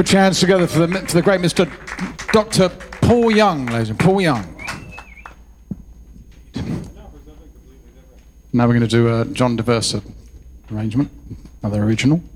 Put your hands together for the great Mr. Dr. Paul Young, ladies and Paul Young. Now we're going to do a John DeVersa arrangement, another original.